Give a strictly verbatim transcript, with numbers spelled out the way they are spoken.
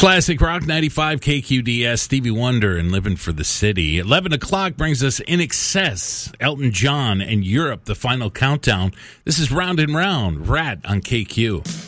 Classic Rock ninety-five K Q D S, Stevie Wonder and Living for the City. eleven o'clock brings us In Excess, Elton John and Europe, the final countdown. This is Round and Round, Rat on K Q.